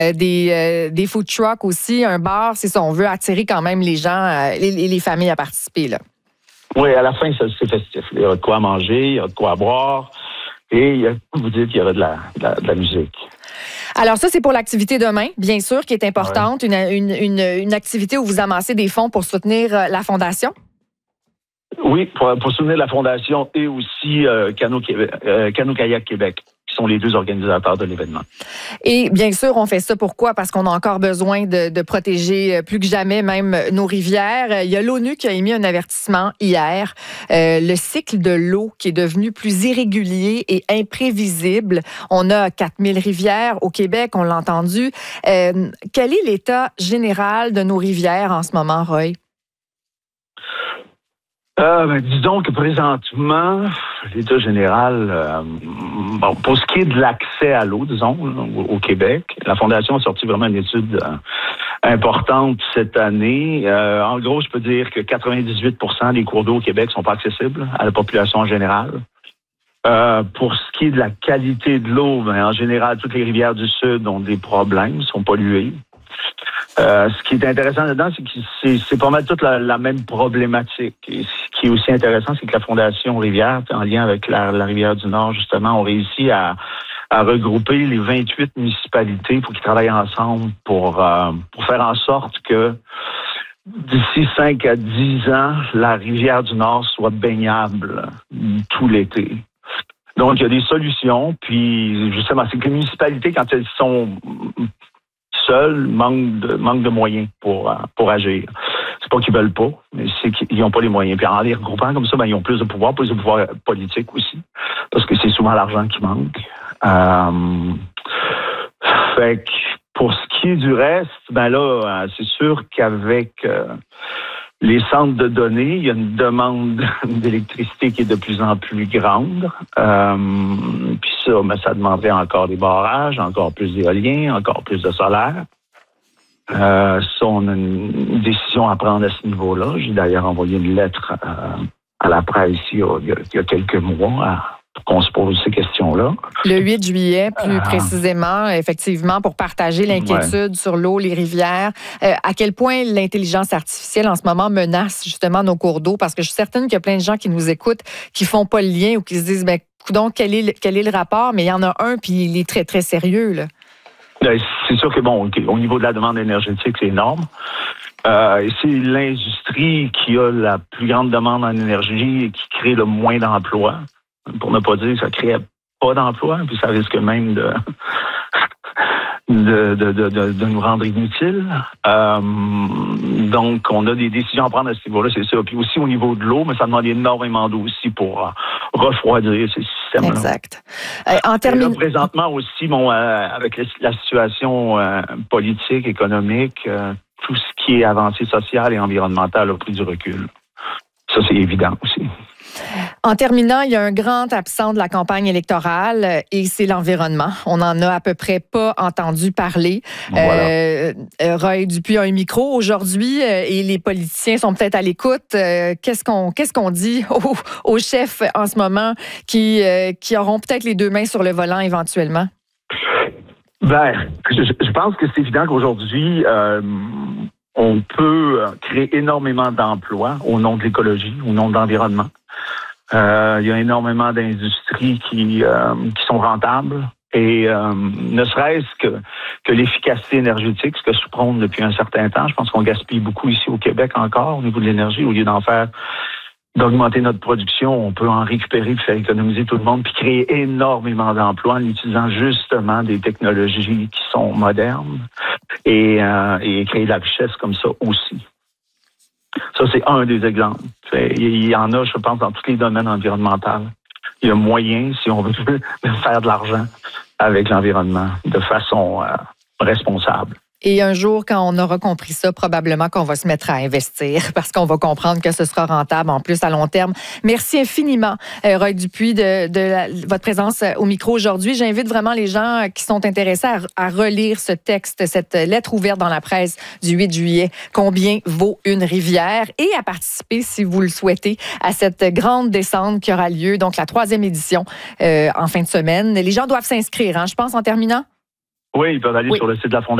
des food trucks aussi, un bar, c'est ça, on veut attirer quand même les gens, les familles à participer, là. Oui, à la fin, c'est festif. Il y aura de quoi manger, il y aura de quoi boire, et vous dites qu'il y aura de la musique. Alors ça, c'est pour l'activité demain, bien sûr, qui est importante, une activité où vous amassez des fonds pour soutenir la Fondation. Oui, pour soutenir la Fondation et aussi Cano-Kayak Québec, qui sont les deux organisateurs de l'événement. Et bien sûr, on fait ça pourquoi? Parce qu'on a encore besoin de protéger plus que jamais même nos rivières. Il y a l'ONU qui a émis un avertissement hier. Le cycle de l'eau qui est devenu plus irrégulier et imprévisible. On a 4000 rivières au Québec, on l'a entendu. Quel est l'état général de nos rivières en ce moment, Roy? Disons que présentement, l'état général, pour ce qui est de l'accès à l'eau, disons, au Québec, la Fondation a sorti vraiment une étude importante cette année. En gros, je peux dire que 98% des cours d'eau au Québec sont pas accessibles à la population en général. Pour ce qui est de la qualité de l'eau, en général, toutes les rivières du Sud ont des problèmes, sont polluées. Ce qui est intéressant là-dedans, c'est que c'est pas mal toute la même problématique. Et ce qui est aussi intéressant, c'est que la Fondation Rivière, en lien avec la Rivière du Nord, justement, ont réussi à regrouper les 28 municipalités pour qu'ils travaillent ensemble pour faire en sorte que d'ici 5 à 10 ans, la Rivière du Nord soit baignable tout l'été. Donc, il y a des solutions. Puis, justement, c'est que les municipalités, quand elles sont seuls, manque de moyens pour agir. C'est pas qu'ils veulent pas, mais c'est qu'ils n'ont pas les moyens. Puis en les regroupant comme ça, ils ont plus de pouvoir politique aussi, parce que c'est souvent l'argent qui manque. Fait que pour ce qui est du reste, c'est sûr qu'avec les centres de données, il y a une demande d'électricité qui est de plus en plus grande. Puis ça demanderait encore des barrages, encore plus d'éoliens, encore plus de solaire. Ça, on a une décision à prendre à ce niveau-là. J'ai d'ailleurs envoyé une lettre à la presse il y a quelques mois pour qu'on se pose ces questions-là. Le 8 juillet, plus précisément, effectivement, pour partager l'inquiétude sur l'eau, les rivières. À quel point l'intelligence artificielle, en ce moment, menace justement nos cours d'eau? Parce que je suis certaine qu'il y a plein de gens qui nous écoutent, qui font pas le lien ou qui se disent, coudonc, quel est le rapport? Mais il y en a un, puis il est très, très sérieux, là. C'est sûr que, au niveau de la demande énergétique, c'est énorme. Et c'est l'industrie qui a la plus grande demande en énergie et qui crée le moins d'emplois. Pour ne pas dire que ça crée pas d'emplois, puis ça risque même de nous rendre inutiles. Donc, on a des décisions à prendre à ce niveau-là, c'est ça. Puis aussi au niveau de l'eau, mais ça demande énormément d'eau aussi pour refroidir ces systèmes-là. Exact. Présentement aussi, avec la situation politique, économique, tout ce qui est avancée sociale et environnementale a pris du recul. Ça, c'est évident aussi. En terminant, il y a un grand absent de la campagne électorale et c'est l'environnement. On n'en a à peu près pas entendu parler. Voilà. Roy Dupuis a un micro aujourd'hui et les politiciens sont peut-être à l'écoute. Qu'est-ce qu'on dit aux chefs en ce moment qui auront peut-être les deux mains sur le volant éventuellement? Je pense que c'est évident qu'aujourd'hui, on peut créer énormément d'emplois au nom de l'écologie, au nom de l'environnement. Il y a énormément d'industries qui sont rentables et ne serait-ce que l'efficacité énergétique, ce que je prône depuis un certain temps. Je pense qu'on gaspille beaucoup ici au Québec encore au niveau de l'énergie. Au lieu d'augmenter notre production, on peut en récupérer puis faire économiser tout le monde puis créer énormément d'emplois en utilisant justement des technologies qui sont modernes et créer de la richesse comme ça aussi. Ça, c'est un des exemples. Il y en a, je pense, dans tous les domaines environnementaux. Il y a moyen, si on veut, de faire de l'argent avec l'environnement de façon responsable. Et un jour, quand on aura compris ça, probablement qu'on va se mettre à investir parce qu'on va comprendre que ce sera rentable en plus à long terme. Merci infiniment, Roy Dupuis, de votre présence au micro aujourd'hui. J'invite vraiment les gens qui sont intéressés à relire ce texte, cette lettre ouverte dans la presse du 8 juillet. Combien vaut une rivière? Et à participer, si vous le souhaitez, à cette grande descente qui aura lieu, donc la 3e édition en fin de semaine. Les gens doivent s'inscrire, je pense, en terminant. Oui, ils peuvent aller Oui. sur le site de la Fondation.